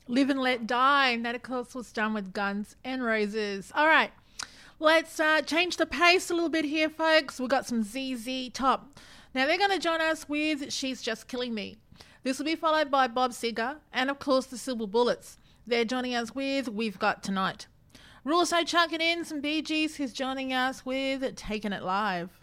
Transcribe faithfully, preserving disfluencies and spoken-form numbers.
Live and Let Die. And that, of course, was done with Guns N' Roses. All right. Let's uh, change the pace a little bit here, folks. We've got some Z Z Top. Now, they're going to join us with She's Just Killing Me. This will be followed by Bob Seger and, of course, the Silver Bullets. They're joining us with We've Got Tonight. We're also chucking in some Bee Gees who's joining us with Taking It Live.